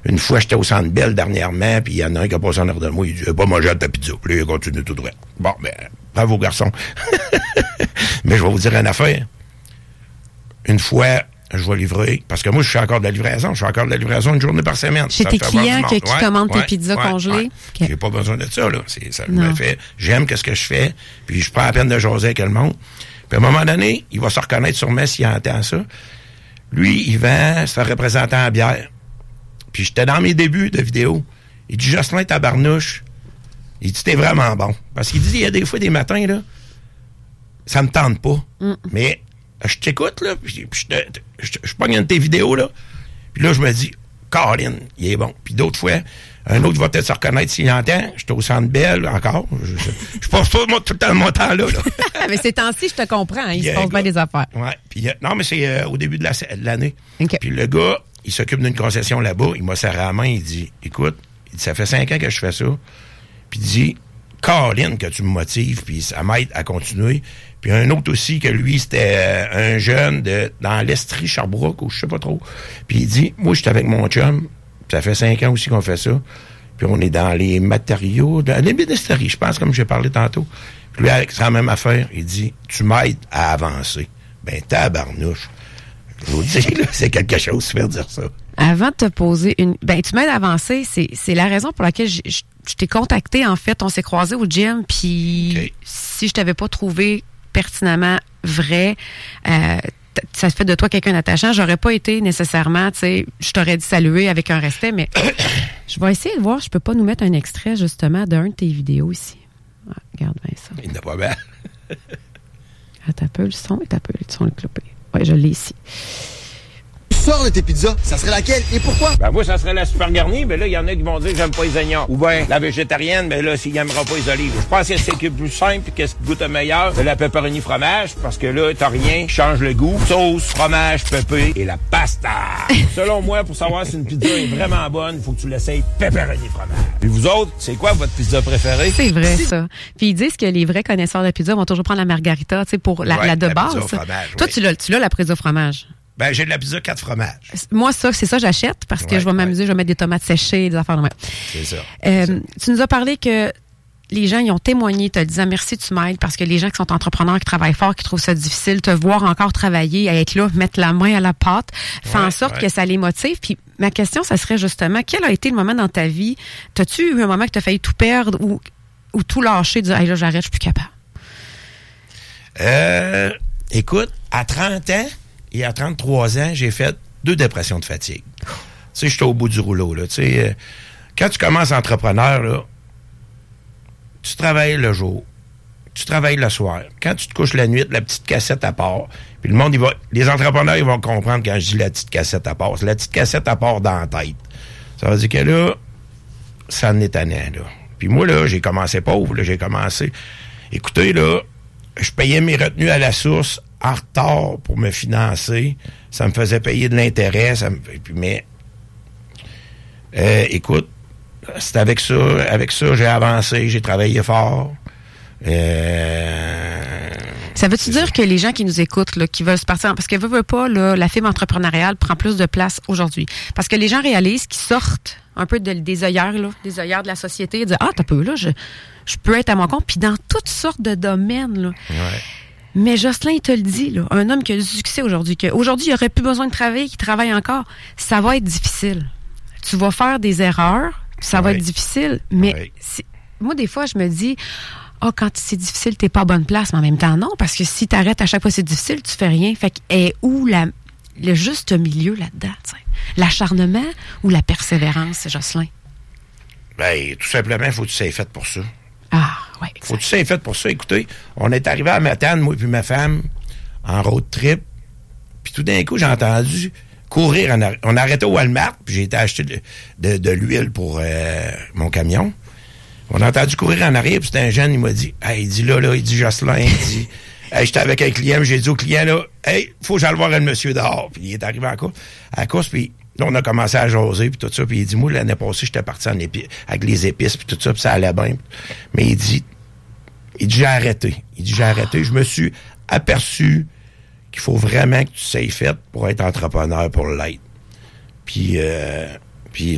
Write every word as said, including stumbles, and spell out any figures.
Une fois, j'étais au Centre Bell dernièrement, puis il y en a un qui a passé en arrière de moi, il dit « pas manger ta pizza ». Puis là, il continue tout droit. Bon, ben, bravo, garçon. Mais je vais vous dire une affaire. Une fois, je vais livrer, parce que moi, je fais encore de la livraison. Je fais encore de la livraison une journée par semaine. Chez tes clients qui, qui ouais, commandent ouais, tes pizzas ouais, congelées? Ouais. Okay. J'ai pas besoin de ça, là. C'est, ça non. me fait, j'aime ce que je fais, puis je prends la peine de jaser avec le monde. Puis à un moment donné, il va se reconnaître sûrement s'il entend ça. Lui, il vend, c'est un représentant à bière. Puis j'étais dans mes débuts de vidéo. Il dit « Jocelyn Tabarnouche ». Il dit « T'es vraiment bon ». Parce qu'il dit « Il y a des fois, des matins, là, ça me tente pas. Mm. Mais je t'écoute, là, puis je, je, je, je pogne une de tes vidéos, là. Puis là, je me dis « Colin, il est bon ». Puis d'autres fois, un autre va peut-être se reconnaître s'il entend. J'étais au Centre Bell encore. Je, je, je passe pas moi, tout le temps mon temps là. là. Mais ces temps-ci, je te comprends. Hein, il se passe bien des affaires. Ouais. Puis, non, mais c'est euh, au début de, la, de l'année. Okay. Puis le gars, il s'occupe d'une concession là-bas. Il m'a serré la main. Il dit, écoute, il dit, ça fait cinq ans que je fais ça. Puis il dit, Colin, que tu me motives. Puis ça m'aide à continuer. Puis un autre aussi, que lui, c'était euh, un jeune de dans l'Estrie, Sherbrooke, ou je sais pas trop. Puis il dit, moi, j'étais avec mon chum. Ça fait cinq ans aussi qu'on fait ça. Puis on est dans les matériaux, dans les bénisteries, je pense, comme j'ai parlé tantôt. Puis lui, avec la même affaire, il dit, tu m'aides à avancer. Ben, tabarnouche. Je vous dis, là, c'est quelque chose de faire dire ça. Avant de te poser une... Ben, tu m'aides à avancer, c'est, c'est la raison pour laquelle je, je, je t'ai contacté, en fait. On s'est croisés au gym, puis okay. Si je t'avais pas trouvé pertinemment vrai, euh, ça fait de toi quelqu'un d'attachant, j'aurais pas été nécessairement, tu sais, je t'aurais dit saluer avec un respect, mais je vais essayer de voir, je peux pas nous mettre un extrait, justement, d'un de tes vidéos ici. Ah, regarde bien ça. Il n'a pas bien. Ah, t'as peu le son, et t'as peu le son, le clopé. Oui, je l'ai ici. Sors de tes pizzas, ça serait laquelle et pourquoi? Ben moi, ça serait la super garnie, mais là, il y en a qui vont dire que j'aime pas les oignons. Ou bien la végétarienne, mais là, s'il n'aimera pas les olives. Je pense que c'est plus simple et qu'est-ce qui goûte le meilleur, c'est la pepperoni fromage, parce que là, t'as rien, change le goût. Sauce, fromage, pepé et la pasta. Selon moi, pour savoir si une pizza est vraiment bonne, il faut que tu l'essayes pepperoni fromage. Puis vous autres, c'est quoi votre pizza préférée? C'est vrai, ça. Puis ils disent que les vrais connaisseurs de pizza vont toujours prendre la margarita, tu sais, pour la, ouais, la de la base. Pizza au fromage, Toi, oui. tu l'as, tu l'as la pizza au fromage. Ben, j'ai de la pizza quatre fromages. Moi, ça, c'est ça, j'achète parce que ouais, je vais m'amuser, ouais. Je vais mettre des tomates séchées, des affaires de même. C'est ça. Euh, c'est ça. Tu nous as parlé que les gens, ils ont témoigné, te disant merci, tu m'aides, parce que les gens qui sont entrepreneurs, qui travaillent fort, qui trouvent ça difficile, te voir encore travailler, être là, mettre la main à la pâte, fait ouais, en sorte ouais. que ça les motive. Puis ma question, ça serait justement, quel a été le moment dans ta vie? T'as-tu eu un moment que t'as failli tout perdre ou, ou tout lâcher, dire, hey, là, j'arrête, je suis plus capable? Euh, écoute, à trente ans, et à trente-trois ans, j'ai fait deux dépressions de fatigue. Tu sais, j'étais au bout du rouleau, là. Tu sais, euh, quand tu commences entrepreneur, là, tu travailles le jour, tu travailles le soir. Quand tu te couches la nuit, la petite cassette à part, puis le monde, il va, les entrepreneurs, ils vont comprendre quand je dis la petite cassette à part. C'est la petite cassette à part dans la tête. Ça veut dire que là, ça en est tannant, là. Puis moi, là, j'ai commencé pauvre, là, j'ai commencé... Écoutez, là, je payais mes retenues à la source en retard pour me financer. Ça me faisait payer de l'intérêt. Ça me, mais, euh, écoute, c'est avec ça, avec ça, j'ai avancé, j'ai travaillé fort. Euh, ça veut-tu dire ça. Que les gens qui nous écoutent, là, qui veulent se partir, parce que veut, veut pas, là, la fibre entrepreneuriale prend plus de place aujourd'hui. Parce que les gens réalisent qu'ils sortent un peu de, des œillères, là, des œillères de la société, et disent, ah, t'as peu, là, je, je peux être à mon compte, puis dans toutes sortes de domaines, là. Ouais. Mais Jocelyn, il te le dit, là, un homme qui a du succès aujourd'hui, qu'aujourd'hui, il n'aurait plus besoin de travailler, qui travaille encore, ça va être difficile. Tu vas faire des erreurs, ça oui. va être difficile, mais oui. si, moi, des fois, je me dis, ah, oh, quand c'est difficile, t'es pas à bonne place, mais en même temps, non, parce que si t'arrêtes à chaque fois c'est difficile, tu fais rien. Fait que, est où la, le juste milieu là-dedans, t'sais? L'acharnement ou la persévérance, Jocelyn? Ben, tout simplement, il faut que tu sois fait pour ça. Ah, oui. Faut que tu sois fait pour ça. Écoutez, on est arrivé à Matane, moi et ma femme, en road trip. Puis tout d'un coup, j'ai entendu courir. En ar- on arrêtait au Walmart, puis j'ai été acheter de, de, de l'huile pour euh, mon camion. On a entendu courir en arrière, puis c'était un jeune, il m'a dit, hey, il dit là, là, il dit Jocelyn, il dit, hey, j'étais avec un client, j'ai dit au client, là, hey, faut que j'aille voir le monsieur dehors. Puis il est arrivé en course, à la course, puis là, on a commencé à jaser, puis tout ça, puis il dit, moi, l'année passée, j'étais parti en épi- avec les épices, puis tout ça, puis ça allait bien. Mais il dit, il dit, j'ai arrêté. Il dit, j'ai arrêté. Je me suis aperçu qu'il faut vraiment que tu sois fait pour être entrepreneur, pour l'être. Puis, euh,